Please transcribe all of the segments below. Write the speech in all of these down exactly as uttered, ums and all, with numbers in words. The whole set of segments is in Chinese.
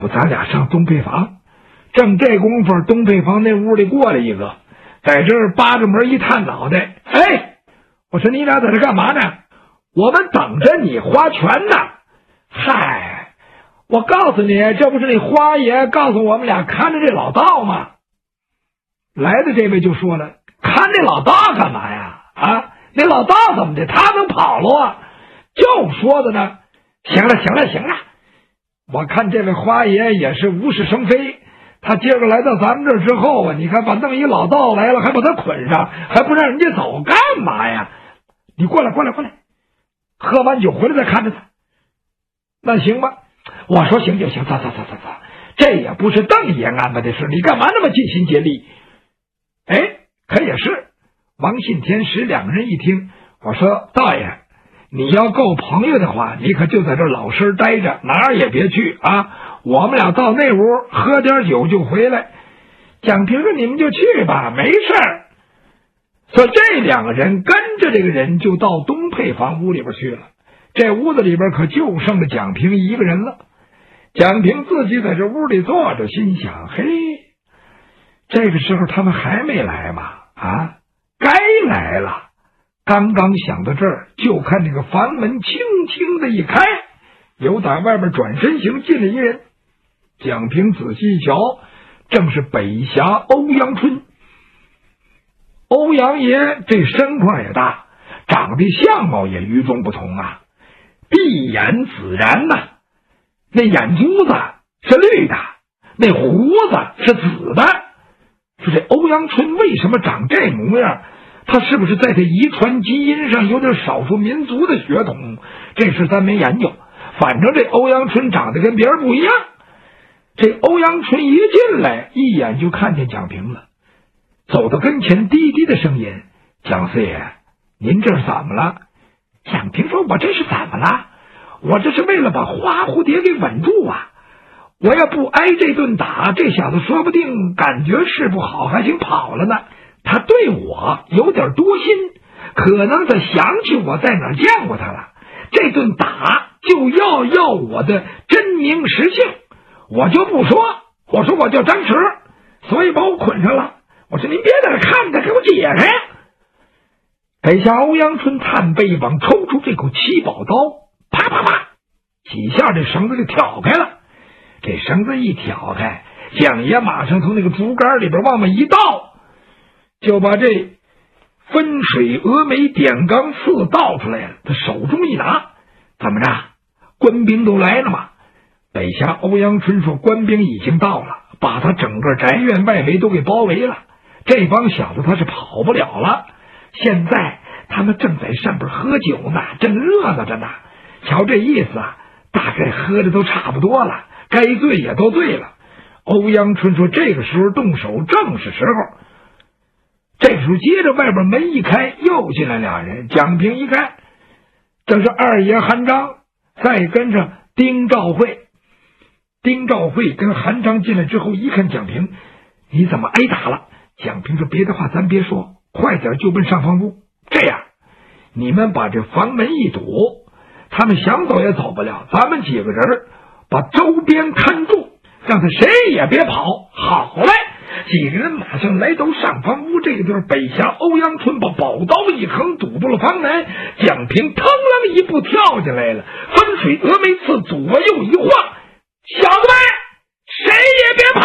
咱俩上东配房，正这功夫，东配房那屋里过来一个，在这儿扒着门一探脑袋。哎，我说你俩在这干嘛呢？我们等着你花拳呢。嗨，我告诉你，这不是那花爷告诉我们俩看着这老道吗？来的这位就说了，看这老道干嘛呀？啊，那老道怎么的？他能跑了啊？就说的呢。行了行了行了，我看这位花爷也是无事生非，他今儿个来到咱们这儿之后啊，你看把弄一老道来了，还把他捆上，还不让人家走，干嘛呀？你过来过来过来，喝完酒回来再看着他。那行吧，我说行就行，走走走走走，这也不是邓爷安排的事，你干嘛那么尽心竭力？哎，可也是。王信天使两个人一听，我说道爷，你要够朋友的话，你可就在这老实待着，哪儿也别去啊！我们俩到那屋喝点酒就回来。蒋平说：“你们就去吧，没事儿。”所以这两个人跟着这个人就到东配房屋里边去了。这屋子里边可就剩了蒋平一个人了。蒋平自己在这屋里坐着，心想：嘿，这个时候他们还没来吗？啊，该来了。刚刚想到这儿，就看这个房门轻轻的一开，由打外边转身行进来一人。蒋平仔细一瞧，正是北峡欧阳春。欧阳爷这身块也大，长得相貌也与众不同啊，闭眼自然呐、啊，那眼珠子是绿的，那胡子是紫的。说这欧阳春为什么长这模样？他是不是在这遗传基因上有点少数民族的血统？这事咱没研究，反正这欧阳春长得跟别人不一样。这欧阳春一进来，一眼就看见蒋平了，走到跟前，低低的声音：“蒋四爷，您这是怎么了？”蒋平说：“我这是怎么了？我这是为了把花蝴蝶给稳住啊！我要不挨这顿打，这小子说不定感觉是不好，还行跑了呢。他对我有点多心，可能他想起我在哪儿见过他了。这顿打就要要我的真名实姓，我就不说，我说我叫张弛，所以把我捆上了。我说您别在这看着，给我解开。”北下欧阳春探背膀，抽出这口七宝刀，啪啪啪，几下这绳子就挑开了。这绳子一挑开，蒋爷马上从那个竹竿里边往外一倒，就把这分水峨眉点钢刺倒出来了。他手中一拿，怎么着？官兵都来了吗？北下欧阳春说：“官兵已经到了，把他整个宅院外围都给包围了。这帮小子他是跑不了了。现在他们正在上边喝酒呢，正热闹着呢。瞧这意思啊，大概喝的都差不多了，该醉也都醉了。”欧阳春说：“这个时候动手正是时候。”这时候接着外边门一开，又进来俩人。蒋平一看，这是二爷韩章，再跟着丁兆会。丁兆会跟韩章进来之后，一看蒋平：“你怎么挨打了？”蒋平说：“别的话咱别说，快点就奔上房屋。这样，你们把这房门一堵，他们想走也走不了。咱们几个人把周边看住，让他谁也别跑。”好嘞！几个人马上来到上房屋这个地方，北下欧阳春把宝刀一横，堵住了房门。蒋平腾啷一步跳进来了，分水峨眉刺左右一晃：“小子们，谁也别跑！”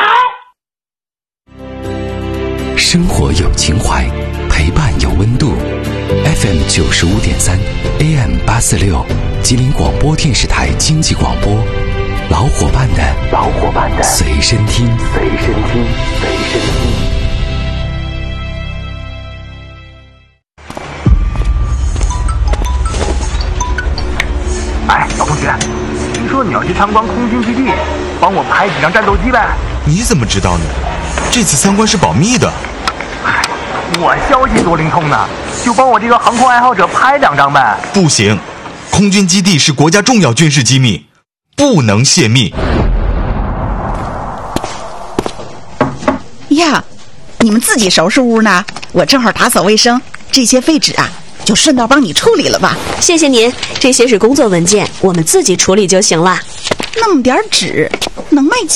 生活有情怀，陪伴有温度。F M 九十五点三 A M 八四六，吉林广播电视台经济广播，老伙伴的老伙伴的随身听，随身听，随身听。 哎，老同学，听说你要去参观空军基地，帮我拍几张战斗机呗？ 你怎么知道呢？这次参观是保密的。 哎，我消息多灵通呢，就帮我这个航空爱好者拍两张呗。 不行，空军基地是国家重要军事机密，不能泄密。 呀，你们自己收拾屋呢？我正好打扫卫生，这些废纸啊，就顺道帮你处理了吧。 谢谢您，这些是工作文件，我们自己处理就行了。 那么点纸能卖